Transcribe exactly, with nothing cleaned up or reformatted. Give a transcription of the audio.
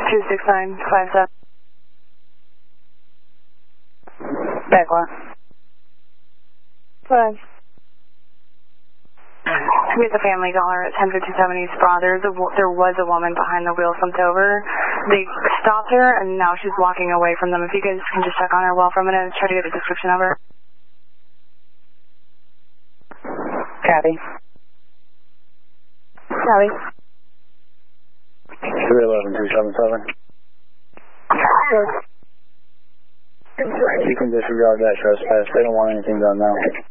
two six nine five seven. Back one. Good. We have the family caller at ten fifty-seven East Broad. There's a, there was a woman behind the wheel slumped over. They stopped her, and now she's walking away from them. If you guys can just check on her well for a minute and try to get a description of her. Copy. Copy. three eleven two seven seven. You can disregard that trespass. They don't want anything done now.